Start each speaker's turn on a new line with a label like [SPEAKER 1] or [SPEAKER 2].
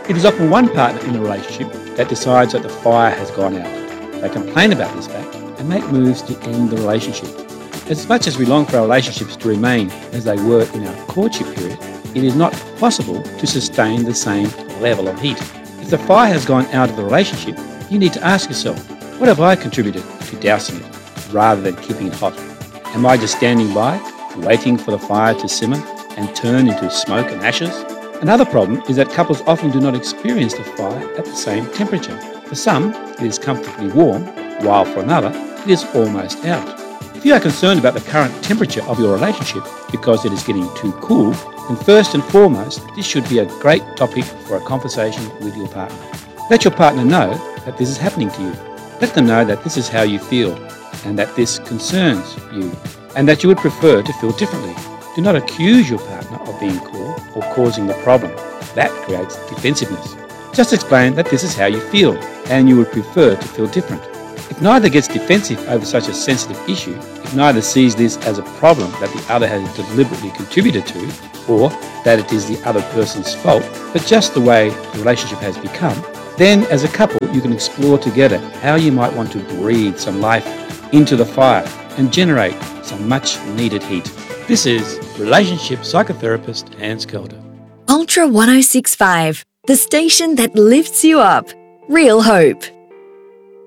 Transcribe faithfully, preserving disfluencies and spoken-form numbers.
[SPEAKER 1] It is often one partner in a relationship that decides that the fire has gone out. They complain about this fact and make moves to end the relationship. As much as we long for our relationships to remain as they were in our courtship period, it is not possible to sustain the same level of heat. If the fire has gone out of the relationship, you need to ask yourself, what have I contributed to dousing it, rather than keeping it hot? Am I just standing by, waiting for the fire to simmer and turn into smoke and ashes? Another problem is that couples often do not experience the fire at the same temperature. For some, it is comfortably warm, while for another, it is almost out. If you are concerned about the current temperature of your relationship because it is getting too cool, then first and foremost, this should be a great topic for a conversation with your partner. Let your partner know that this is happening to you. Let them know that this is how you feel and that this concerns you and that you would prefer to feel differently. Do not accuse your partner of being cool or causing the problem. That creates defensiveness. Just explain that this is how you feel and you would prefer to feel different. If neither gets defensive over such a sensitive issue, if neither sees this as a problem that the other has deliberately contributed to, or that it is the other person's fault, but just the way the relationship has become, then as a couple you can explore together how you might want to breathe some life into the fire and generate some much needed heat. This is relationship psychotherapist Hans Kelder.
[SPEAKER 2] Ultra one oh six point five, the station that lifts you up. Real hope.